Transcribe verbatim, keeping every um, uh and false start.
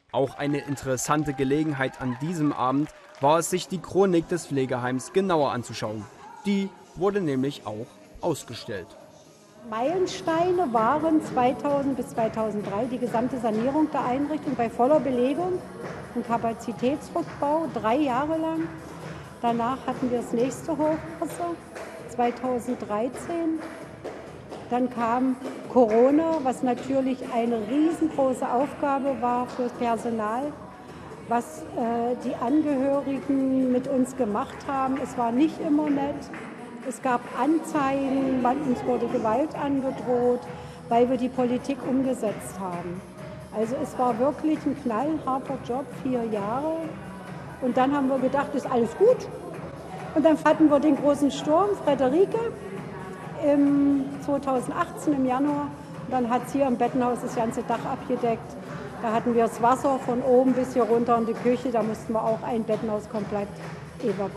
Auch eine interessante Gelegenheit an diesem Abend war es, sich die Chronik des Pflegeheims genauer anzuschauen. Die wurde nämlich auch ausgestellt. Meilensteine waren zweitausend bis zweitausenddrei die gesamte Sanierung der Einrichtung bei voller Belegung und Kapazitätsrückbau, drei Jahre lang. Danach hatten wir das nächste Hochwasser, zweitausenddreizehn. Dann kam Corona, was natürlich eine riesengroße Aufgabe war für das Personal, was äh, die Angehörigen mit uns gemacht haben. Es war nicht immer nett. Es gab Anzeigen, uns wurde Gewalt angedroht, weil wir die Politik umgesetzt haben. Also es war wirklich ein knallharter Job, vier Jahre. Und dann haben wir gedacht, ist alles gut. Und dann hatten wir den großen Sturm, Friederike, im zweitausendachtzehn im Januar. Und dann hat es hier im Bettenhaus das ganze Dach abgedeckt. Da hatten wir das Wasser von oben bis hier runter in die Küche. Da mussten wir auch ein Bettenhaus komplett evakuieren.